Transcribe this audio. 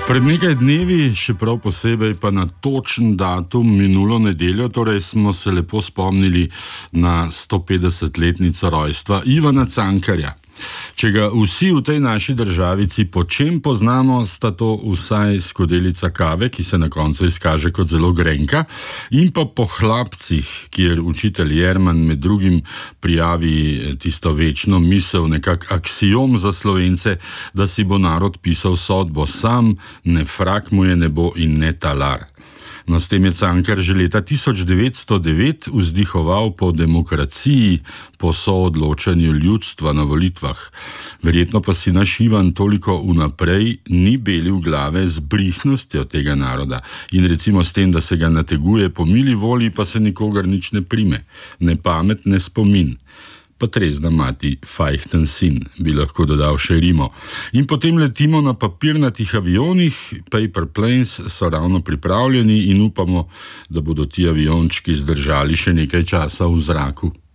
Pred nekaj dnevi, še prav posebej pa na točen datum minulo nedeljo, torej smo se lepo spomnili na 150-letnico rojstva Ivana Cankarja. Če ga vsi v tej naši državici po čem poznamo, sta to vsaj skodelica kave, ki se na koncu izkaže kot zelo grenka, in pa po hlapcih, kjer učitelj Jerman med drugim prijavi tisto večno misel, nekak aksiom za Slovence, da si bo narod pisal sodbo sam, ne frak mu je nebo in ne talar. No, s tem je Cankar že leta 1909 vzdihoval po demokraciji, po soodločanju ljudstva na volitvah. Verjetno pa si naš Ivan toliko vnaprej ni belil glave z brihnostjo tega naroda in recimo s tem, da se ga nateguje po mili volji, pa se nikogar nič ne prime, ne pamet, ne spomin. Pa trezna mati, fajhten sin, bi lahko dodal še Rimo. In potem letimo na papirnatih avionih, paper planes so ravno pripravljeni in upamo, da bodo ti aviončki zdržali še nekaj časa v zraku.